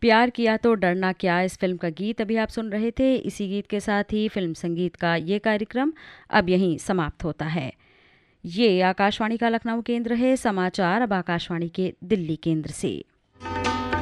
प्यार किया तो डरना क्या, इस फिल्म का गीत अभी आप सुन रहे थे। इसी गीत के साथ ही फिल्म संगीत का ये कार्यक्रम अब यहीं समाप्त होता है। ये आकाशवाणी का लखनऊ केंद्र है। समाचार अब आकाशवाणी के दिल्ली केंद्र से।